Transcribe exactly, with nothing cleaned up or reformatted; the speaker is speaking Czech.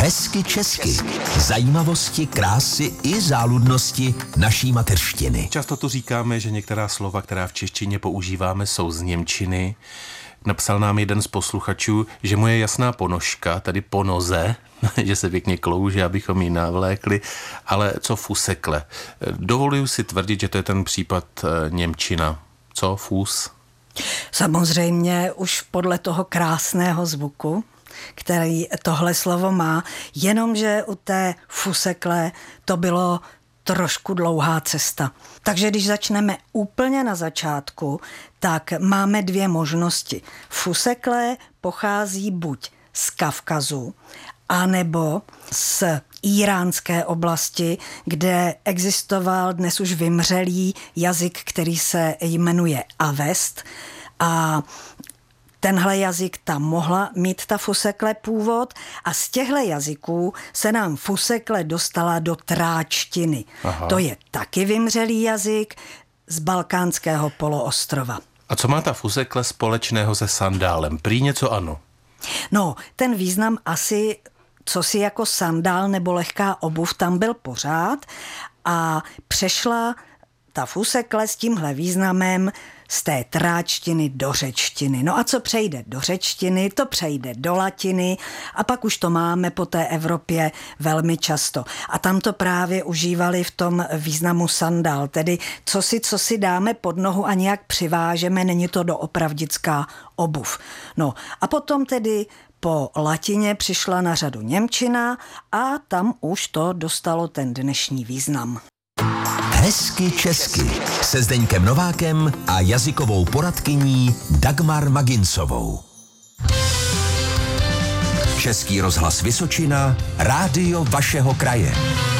Hezky česky. Zajímavosti, krásy i záludnosti naší mateřštiny. Často tu říkáme, že některá slova, která v češtině používáme, jsou z němčiny. Napsal nám jeden z posluchačů, že mu je jasná ponožka, tady po noze, že se pěkně klouže, abychom ji navlékli, ale co fusekle. Dovoluji si tvrdit, že to je ten případ němčina. Co fus? Samozřejmě už podle toho krásného zvuku, který tohle slovo má, jenomže u té fusekle to bylo trošku dlouhá cesta. Takže když začneme úplně na začátku, tak máme dvě možnosti. Fusekle pochází buď z Kavkazu, anebo z íránské oblasti, kde existoval dnes už vymřelý jazyk, který se jmenuje Avest. A tenhle jazyk tam mohla mít ta fusekle původ a z těchto jazyků se nám fusekle dostala do tráčtiny. Aha. To je taky vymřelý jazyk z balkánského poloostrova. A co má ta fusekle společného se sandálem? Prý něco ano. No, ten význam asi co si jako sandál nebo lehká obuv tam byl pořád a přešla ta fusekle s tímhle významem z té tráčtiny do řečtiny. No a co přejde do řečtiny, to přejde do latiny a pak už to máme po té Evropě velmi často. A tam to právě užívali v tom významu sandál, tedy co si, co si dáme pod nohu a nějak přivážeme, není to doopravdická obuv. No a potom tedy po latině přišla na řadu němčina a tam už to dostalo ten dnešní význam. Hezky česky se Zdeňkem Novákem a jazykovou poradkyní Dagmar Magincovou. Český rozhlas Vysočina, rádio vašeho kraje.